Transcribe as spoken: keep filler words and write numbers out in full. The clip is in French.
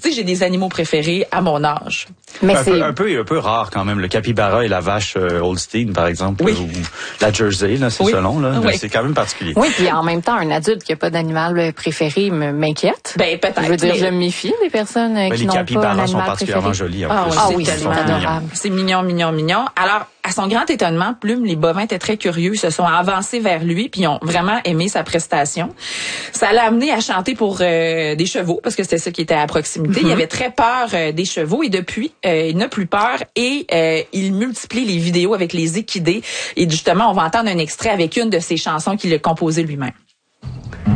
tu sais, j'ai des animaux préférés à mon âge. Mais un, c'est... peu, un peu un peu rare quand même, le capybara et la vache euh, Holstein, par exemple, oui. ou la Jersey, là, c'est oui. selon, là, oui. c'est quand même particulier. Oui, puis en même temps, un adulte qui n'a pas d'animal préféré m'inquiète. Ben peut-être. Je veux dire, mais... je me méfie des personnes ben, qui n'ont pas un animal préféré. Les capybaras sont particulièrement jolis. Ah, ah oui, c'est adorable. C'est mignon, mignon, mignon. Alors, à son grand étonnement, Plume, les bovins étaient très curieux, ils se sont avancés vers lui, puis ils ont vraiment aimé sa prestation. Ça l'a amené à chanter pour euh, des chevaux, parce que c'était ça qui était à proximité. Mm-hmm. Il avait très peur euh, des chevaux, et depuis, euh, il n'a plus peur, et euh, il multiplie les vidéos avec les équidés. Et justement, on va entendre un extrait avec une de ses chansons qu'il a composée lui-même.